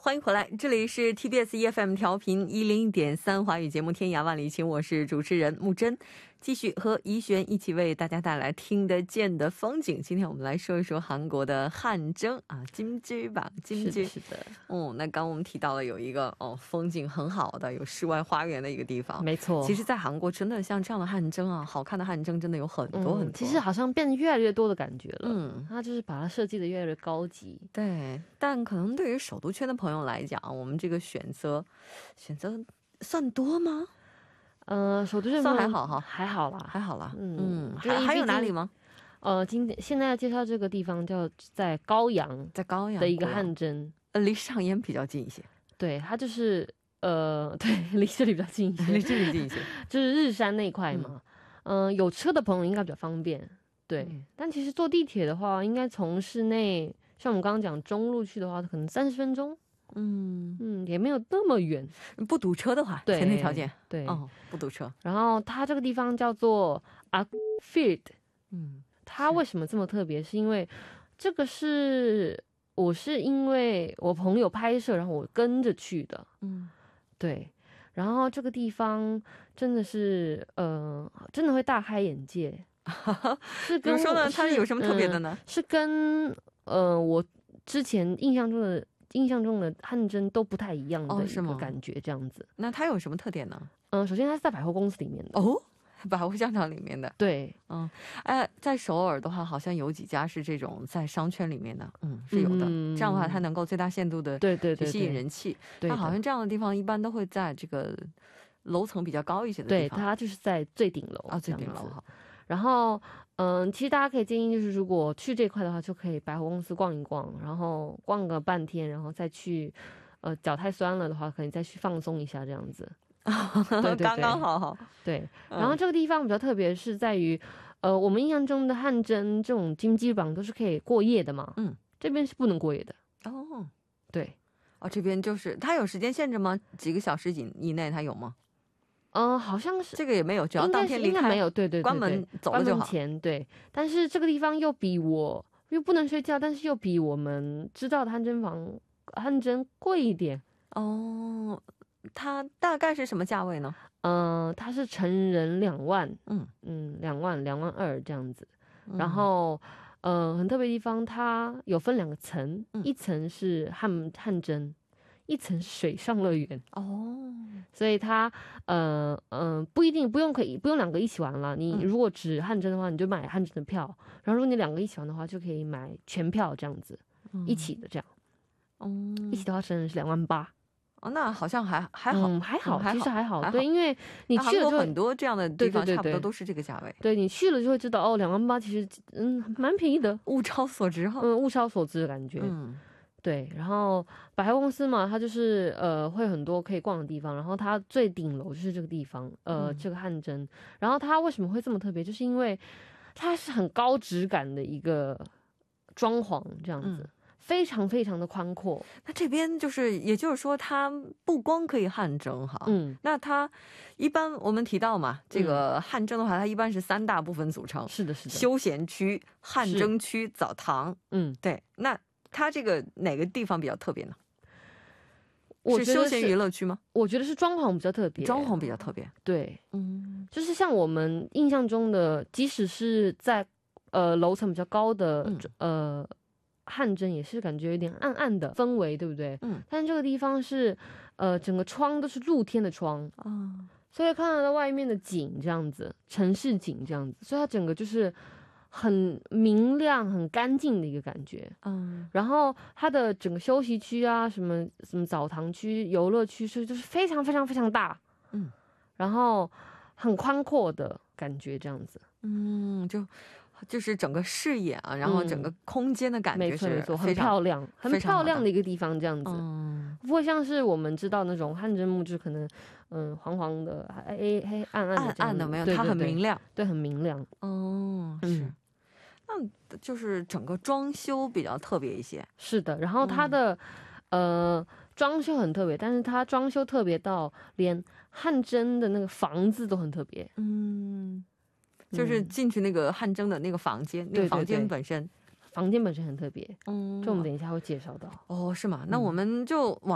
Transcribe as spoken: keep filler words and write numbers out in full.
欢迎回来，这里是 T B S E F M 调频一零点三华语节目《天涯万里情》，我是主持人木真，继续和怡璇一起为大家带来听得见的风景。今天我们来说一说韩国的汗蒸啊，金居吧，金居。 是的， 哦，那刚我们提到了有一个哦风景很好的有世外花园的一个地方， 没错。 其实在韩国真的像这样的汗蒸啊，好看的汗蒸真的有很多很多， 其实好像变得越来越多的感觉了。嗯，它就是把它设计的越来越高级。 对，但可能对于首都圈的朋友来讲，我们这个选择选择算多吗？ 呃，首都圈算还好哈， 还好啦， 还好啦。 嗯， 还还有哪里吗？ 呃，今天现在要介绍这个地方叫在高阳， 在高阳的一个汗蒸， 呃，离上野比较近一些。 对，它就是呃，对，离这里比较近一些， 离这里近一些， 就是日山那块嘛。嗯、呃，有车的朋友应该比较方便。对、嗯，但其实坐地铁的话，应该从市内，像我们刚刚讲中路去的话，可能三十分钟。嗯嗯，也没有那么远， 不堵车的话， 对， 前提条件对， 哦，不堵车。 然后它这个地方叫做 Akfield， 嗯，它为什么这么特别？是因为这个是我是因为我朋友拍摄，然后我跟着去的，嗯，对。然后这个地方真的是呃，真的会大开眼界。 是跟说呢，它有什么特别的呢？ 嗯、是跟呃我之前印象中的。印象中的汗蒸都不太一样的一个感觉，这样子、哦。 那它有什么特点呢？ 嗯、呃，首先它是在百货公司里面的哦，百货商场里面的。 对， 嗯，哎，在首尔的话，好像有几家是这种在商圈里面的，嗯，是有的。嗯、这样的话，它能够最大限度的对对对吸引人气。对，它好像这样的地方一般都会在这个楼层比较高一些的地方。 对，它就是在最顶楼啊，最顶楼好。 然后，嗯，其实大家可以建议，就是如果去这块的话，就可以百货公司逛一逛，然后逛个半天，然后再去，呃，脚太酸了的话，可以再去放松一下，这样子。对对对， 刚刚好好。 对，然后这个地方比较特别是在于，呃，我们印象中的汗蒸这种金鸡榜都是可以过夜的嘛，嗯，这边是不能过夜的。哦，对， 哦，这边就是它有时间限制吗？几个小时以以内它有吗？ 嗯、呃，好像是这个也没有，只要当天离开， 没有，对对对， 关门走了就好。 关门前对，但是这个地方又比我又不能睡觉，但是又比我们知道的汗蒸房汗蒸贵一点哦。它大概是什么价位呢？ 嗯、呃，它是成人两万，嗯嗯，两万两万二这样子。然后，嗯、呃，很特别的地方，它有分两个层，嗯、一层是汗汗蒸。一层水上乐园哦，所以它呃嗯、呃、不一定不用可以不用两个一起玩了。你如果只汗蒸的话，你就买汗蒸的票；然后如果你两个一起玩的话，就可以买全票这样子，嗯、一起的这样。哦、嗯，一起的话成人是两万八。 哦，那好像还还好， 嗯、还好， 嗯、 其实还好。 还好对，因为你去了就很多这样的地方，差不多都是这个价位。 对，你去了就会知道哦，两万八其实嗯蛮便宜的， 物超所值哈。 嗯，物超所值的感觉。嗯。对，然后百货公司嘛，它就是呃会很多可以逛的地方，然后它最顶楼就是这个地方，呃、嗯、这个汗蒸。然后它为什么会这么特别，就是因为它是很高质感的一个装潢，这样子、嗯、非常非常的宽阔。 那这边就是，也就是说，它不光可以汗蒸哈，嗯，那它一般我们提到嘛，这个汗蒸的话，它一般是三大部分组成， 是的，是的， 休闲区、汗蒸区、澡堂，嗯，对，那。它这个哪个地方比较特别呢？ 我是休闲娱乐区吗？ 我觉得是装潢比较特别， 装潢比较特别。 对，嗯，就是像我们印象中的，即使是在呃楼层比较高的、嗯、呃汗蒸，也是感觉有点暗暗的氛围，对不对？嗯。但是这个地方是呃整个窗都是露天的窗啊、哦，所以看得到外面的景这样子，城市景这样子，所以它整个就是。很明亮、很干净的一个感觉，嗯，然后它的整个休息区啊，什么什么澡堂区、游乐区是就是非常非常非常大，嗯，然后很宽阔的感觉，这样子，嗯， 就就是整个视野啊，然后整个空间的感觉是、嗯、 没错没错，很漂亮，很漂亮的一个地方，这样子，嗯，不会像是我们知道那种汗蒸木质，可能嗯黄黄的、黑黑暗暗的暗暗的，没有，它很明亮， 对，很明亮， 哦，是。嗯那就是整个装修比较特别一些， 是的。然后它的、嗯、呃装修很特别，但是它装修特别到连汗蒸的那个房子都很特别。嗯， 就是进去那个汗蒸的那个房间，嗯、那个房间本身， 房间本身很特别。嗯，这我们等一下会介绍到。 哦，是吗？那我们就往。